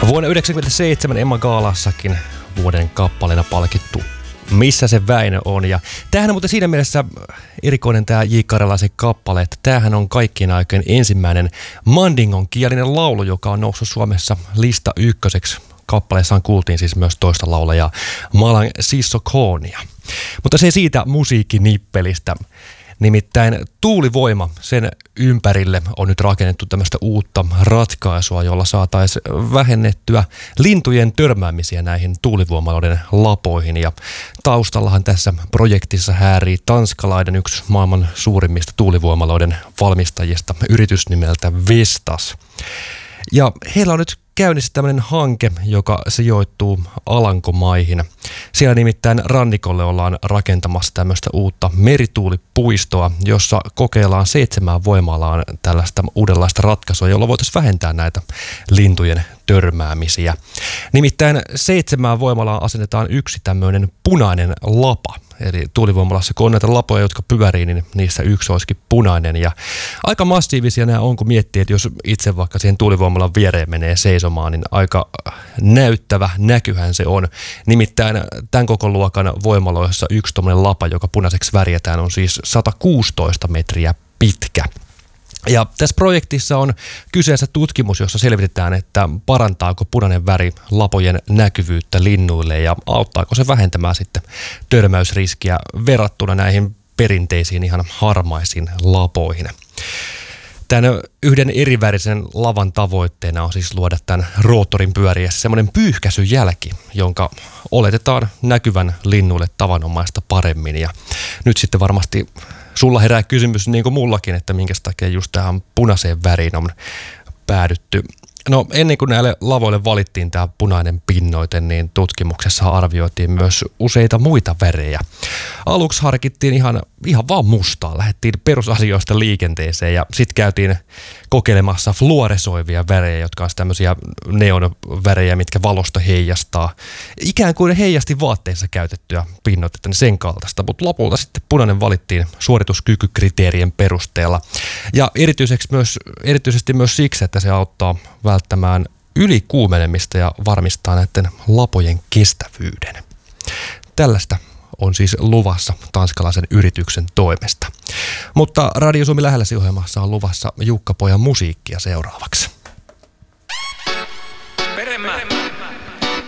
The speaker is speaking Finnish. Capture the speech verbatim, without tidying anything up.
Vuonna yhdeksänkymmentäseitsemän Emma Gaalassakin vuoden kappaleena palkittu Missä se Väinö on. Ja tämähän on muuten siinä mielessä erikoinen tämä J. Karjalaisen kappale, että tämähän on kaikkien aikojen ensimmäinen mandingon kielinen laulu, joka on noussut Suomessa lista ykköseksi. Kappaleessaan kuultiin siis myös toista laulajaa, Malan Sissokoonia. Mutta se siitä musiikkinippelistä. Nimittäin tuulivoima, sen ympärille on nyt rakennettu tämmöistä uutta ratkaisua, jolla saataisiin vähennettyä lintujen törmäämisiä näihin tuulivoimaloiden lapoihin. Ja taustallahan tässä projektissa häärii tanskalainen, yksi maailman suurimmista tuulivoimaloiden valmistajista, yritys nimeltä Vestas. Ja heillä on nyt käynnissä tämmöinen hanke, joka sijoittuu Alankomaihin. Siellä nimittäin rannikolle ollaan rakentamassa tämmöistä uutta merituulipuistoa, jossa kokeillaan seitsemään voimalaan tällaista uudenlaista ratkaisua, jolla voitaisiin vähentää näitä lintujen törmäämisiä. Nimittäin seitsemään voimalaan asennetaan yksi tämmöinen punainen lapa. Eli tuulivoimalassa, kun on näitä lapoja, jotka pyörii, niin niissä yksi olisikin punainen. Ja aika massiivisia nämä on, kun miettii, että jos itse vaikka siihen tuulivoimalan viereen menee seisomaan, niin aika näyttävä näkyhän se on. Nimittäin tämän koko luokan voimaloissa yksi tommoinen lapa, joka punaiseksi värjätään, on siis sata kuusitoista metriä pitkä. Ja tässä projektissa on kyseessä tutkimus, jossa selvitetään, että parantaako punainen väri lapojen näkyvyyttä linnuille ja auttaako se vähentämään sitten törmäysriskiä verrattuna näihin perinteisiin ihan harmaisiin lapoihin. Tämän yhden erivärisen lavan tavoitteena on siis luoda tämän roottorin pyöriessä semmoinen pyyhkäisyjälki, jonka oletetaan näkyvän linnuille tavanomaista paremmin. Ja nyt sitten varmasti sulla herää kysymys, niin kuin mullakin, että minkä takia just tähän punaiseen väriin on päädytty. No ennen kuin näille lavoille valittiin tämä punainen pinnoite, niin tutkimuksessa arvioitiin myös useita muita värejä. Aluksi harkittiin ihan, ihan vaan mustaa, lähdettiin perusasioista liikenteeseen ja sitten käytiin kokeilemassa fluoresoivia värejä, jotka on tämmöisiä neonvärejä, mitkä valosta heijastaa. Ikään kuin heijasti vaatteissa käytettyä pinnoitetta, niin sen kaltaista, mutta lopulta sitten punainen valittiin suorituskykykriteerien perusteella. Ja erityisesti myös, erityisesti myös siksi, että se auttaa välttämään ylikuumenemista ja varmistaa näiden lapojen kestävyyden. Tällaista on siis luvassa tanskalaisen yrityksen toimesta. Mutta Radio Suomi lähelläsi -ohjelmassa on luvassa Jukka Pojan musiikkia seuraavaksi.